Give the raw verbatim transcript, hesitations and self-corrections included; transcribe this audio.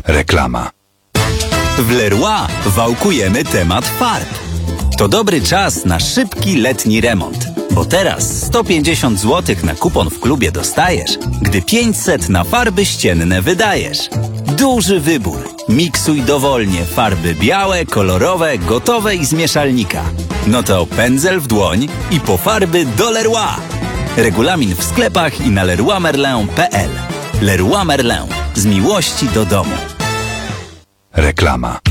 Reklama. W Leroy wałkujemy temat farb. To dobry czas na szybki letni remont. Bo teraz sto pięćdziesiąt złotych na kupon w klubie dostajesz, gdy pięćset na farby ścienne wydajesz. Duży wybór. Miksuj dowolnie farby białe, kolorowe, gotowe i z mieszalnika. No to pędzel w dłoń i po farby do Leroy. Regulamin w sklepach i na leroy merlin kropka p l. Leroy Merlin. Z miłości do domu. Reklama.